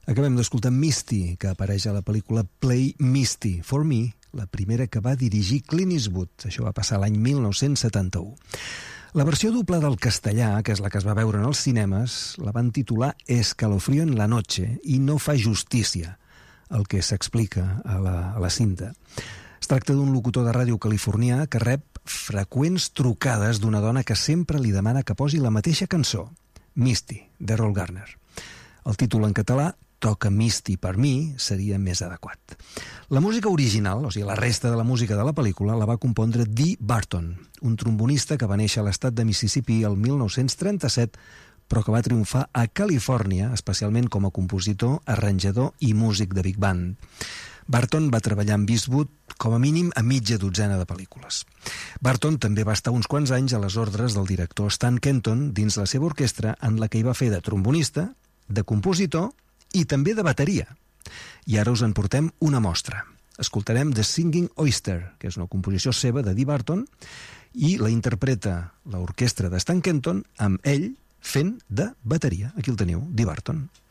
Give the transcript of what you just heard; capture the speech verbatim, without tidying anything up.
Acabem d'escoltar Misty, que apareix a la pel·lícula Play Misty, for Me, la primera que va dirigir Clint Eastwood. Això va passar l'any mil nou-cents setanta-u. La versió doblada al castellà, que és la que es va veure en els cinemes, la van titular Escalofrío en la noche i no fa justícia al que s'explica a la, a la cinta. Es tracta d'un locutor de ràdio californià que rep freqüents trucades d'una dona que sempre li demana que posi la mateixa cançó, Misty, d'Errol Garner. El títol en català, Toca Misty per mi, seria més adequat. La música original, o sigui, la resta de la música de la pel·lícula, la va compondre Dee Barton, un trombonista que va néixer a l'estat de Mississippi el mil nou-cents trenta-set, però que va triomfar a Califòrnia, especialment com a compositor, arranjador i músic de big band. Barton va treballar amb Eastwood com a mínim a mitja dotzena de pel·lícules. Barton també va estar uns quants anys a les ordres del director Stan Kenton dins la seva orquestra, en la que hi va fer de trombonista, de compositor i també de bateria. I ara us en portem una mostra. Escoltarem The Singing Oyster, que és una composició seva de Dee Barton, i la interpreta l'orquestra de Stan Kenton amb ell fent de bateria. Aquí el teniu, Dee Barton.